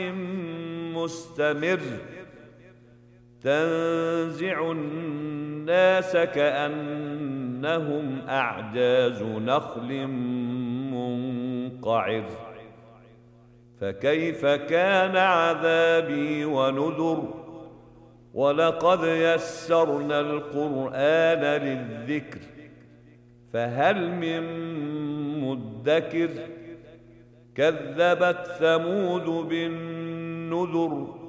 مستمر تنزع الناس كأنهم أعجاز نخل منقعر فكيف كان عذابي ونذر ولقد يسرنا القرآن للذكر فهل من مدكر كذبت ثمود بالنذر